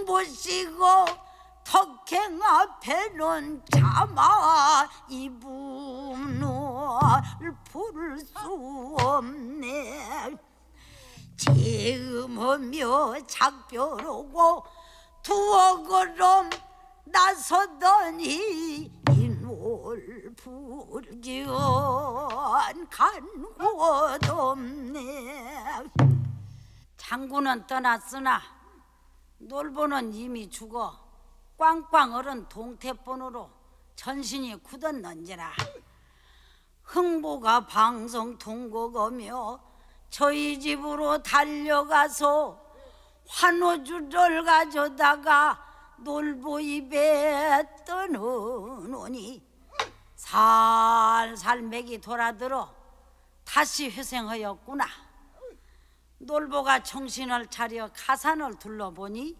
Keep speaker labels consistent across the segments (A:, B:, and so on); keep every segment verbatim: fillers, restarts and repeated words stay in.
A: 흥보시고 덕행 앞에는 차마 이분을 부를 수 없네. 지음하며 작별하고 두어 걸음 나서더니 인월불견 간곳 없네. 장군은 떠났으나 놀보는 이미 죽어 꽝꽝 얼은 동태본으로 전신이 굳었는지라. 흥보가 방송 통곡하며 저희 집으로 달려가서 환호주를 가져다가 놀보 입에 떠넣으니 살살 맥이 돌아들어 다시 회생하였구나. 놀보가 정신을 차려 가산을 둘러보니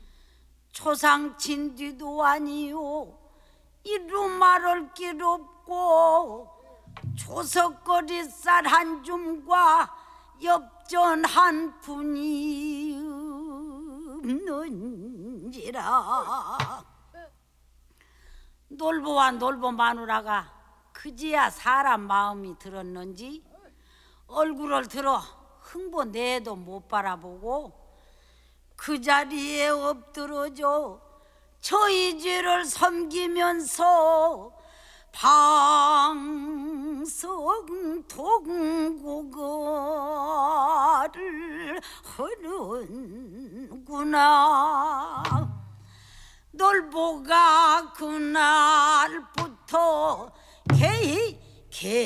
A: 초상친 뒤도 아니요 이루 말할 길 없고 조석거리 쌀 한 줌과 엽전 한 푼이 없는지라. 놀보와 놀보 마누라가 그제야 사람 마음이 들었는지 얼굴을 들어 흥보 내도 못 바라보고 그 자리에 엎드러져 저희 죄를 섬기면서 방성 동국어를 하는구나.